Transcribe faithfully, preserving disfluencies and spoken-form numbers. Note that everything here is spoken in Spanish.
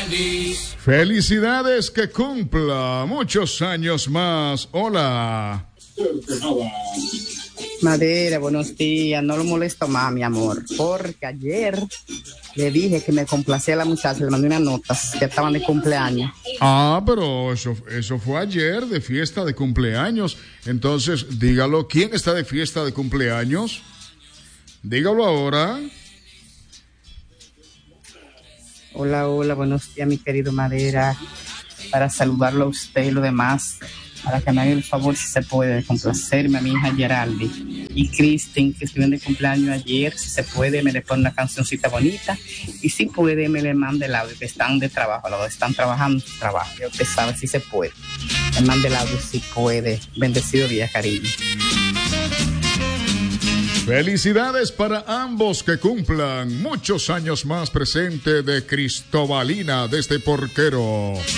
feliz. Felicidades, que cumpla muchos años más. Hola. Madera, buenos días. No lo molesto más, mi amor, porque ayer le dije que me complacía a la muchacha, le mandé unas notas que estaban de cumpleaños. Ah, pero eso, eso fue ayer, de fiesta de cumpleaños. Entonces, dígalo, ¿quién está de fiesta de cumpleaños? Dígalo ahora. Hola, hola, buenos días, mi querido Madera. Para saludarlo a usted y lo demás, para que me haga el favor, si se puede, de complacerme a mi hija Geraldi y Kristen, que estuvieron de cumpleaños ayer. Si se puede, me le pone una cancioncita bonita, y si puede, me le mande el audio, que están de trabajo, los dos están trabajando, trabajo, ya usted sabe, si se puede, me mande el audio si puede. Bendecido día, cariño. Felicidades para ambos, que cumplan muchos años más. Presente de Cristobalina desde Porquero.